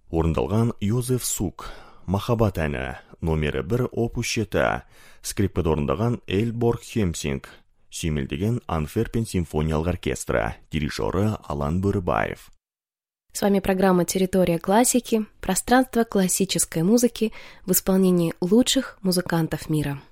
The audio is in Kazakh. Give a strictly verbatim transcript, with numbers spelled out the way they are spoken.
Орындалған Йозеф Сук, Махаббат әні, номері бір опус жеті, скрипкада орындаған Эльборг Хемсинг, сүйемелдеген Антверпен симфониялық оркестрі, дирижері Алан Бөрібаев. С вами программа «Территория классики», пространство классической музыки в исполнении лучших музыкантов мира.